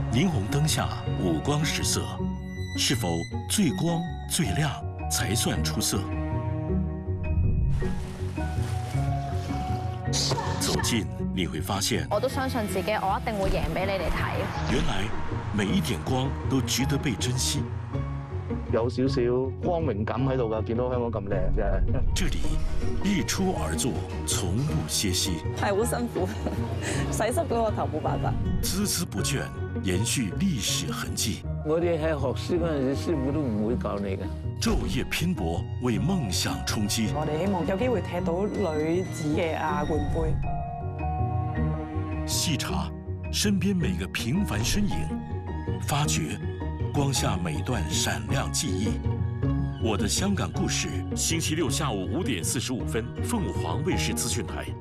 霓虹灯下五光十色，是否最光最亮才算出色？走近你会发现， 我都相信自己，我一定會贏俾你哋睇。 原來每一點光都值得被珍惜。 有少少光榮感喺度㗎，見到香港咁靚嘅。 這裡日出而作，從不歇息。 係好辛苦，洗濕嗰個頭冇辦法。 孜孜不倦，延續歷史痕跡。 我哋喺學師嗰陣時，師傅都唔會教你嘅。 晝夜拼搏，為夢想衝擊。 我哋希望有機會踢到女子嘅亞冠杯。 細查身邊每個平凡身影，發掘光下每段閃亮記憶。我的香港故事，星期六下午5點45分，鳳凰衛視資訊台。